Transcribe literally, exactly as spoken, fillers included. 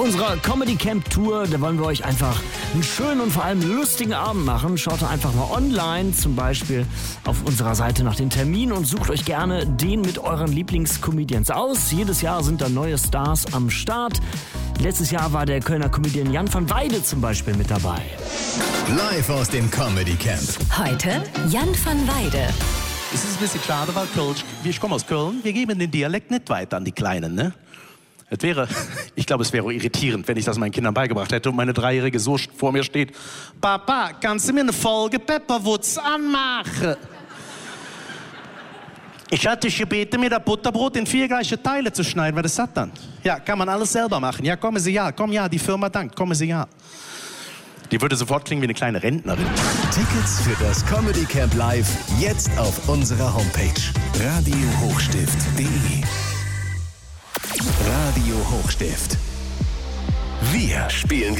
unserer Comedy Camp Tour, da wollen wir euch einfach einen schönen und vor allem lustigen Abend machen. Schaut doch einfach mal online, zum Beispiel auf unserer Seite nach den Terminen und sucht euch gerne den mit euren Lieblingscomedians aus. Jedes Jahr sind da neue Stars am Start. Letztes Jahr war der Kölner Comedian Jan van Weide zum Beispiel mit dabei. Live aus dem Comedy Camp. Heute Jan van Weide. Es ist ein bisschen schade, weil Köln, ich komme aus Köln, wir geben den Dialekt nicht weiter an die Kleinen, ne? Es wäre, ich glaube, es wäre irritierend, wenn ich das meinen Kindern beigebracht hätte und meine Dreijährige so vor mir steht. Papa, kannst du mir eine Folge Pepperwoods anmachen? Ich hatte dich gebeten, mir das Butterbrot in vier gleiche Teile zu schneiden. Was ist das dann? Ja, kann man alles selber machen. Ja, kommen Sie ja. Komm ja, die Firma dankt. Kommen Sie ja. Die würde sofort klingen wie eine kleine Rentnerin. Tickets für das Comedy Camp Live jetzt auf unserer Homepage radio hochstift punkt de. Radio Hochstift. Wir spielen